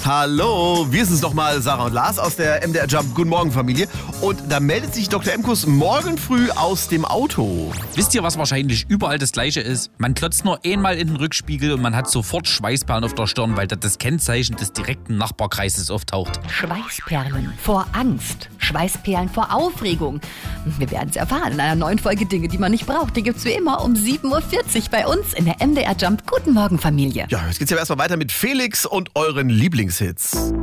Hallo, wir sind es nochmal, Sarah und Lars aus der MDR Jump Guten Morgen Familie. Und da meldet sich Dr. Emkus morgen früh aus dem Auto. Wisst ihr, was wahrscheinlich überall das Gleiche ist? Man klotzt nur einmal in den Rückspiegel und man hat sofort Schweißperlen auf der Stirn, weil das Kennzeichen des direkten Nachbarkreises auftaucht. Schweißperlen vor Angst, Schweißperlen vor Aufregung. Wir werden es erfahren in einer neuen Folge Dinge, die man nicht braucht. Die gibt's wie immer um 7.40 Uhr bei uns in der MDR Jump Guten Morgen Familie. Ja, jetzt geht's ja erstmal weiter mit Felix und euren Lieblingshits.